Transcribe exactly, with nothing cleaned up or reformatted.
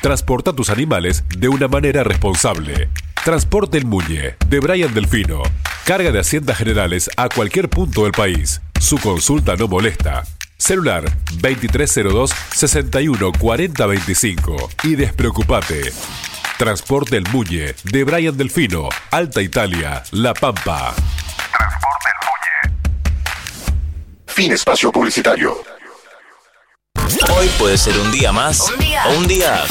Transporta tus animales de una manera responsable. Transporte El Muelle, de Brian Delfino. Carga de haciendas generales a cualquier punto del país. Su consulta no molesta. Celular veintitrés cero dos, sesenta y uno, cuarenta veinticinco. Y despreocupate. Transporte El Muelle, de Brian Delfino. Alta Italia, La Pampa. Transporte El Muelle. Fin espacio publicitario. Hoy puede ser un día más un día. o un día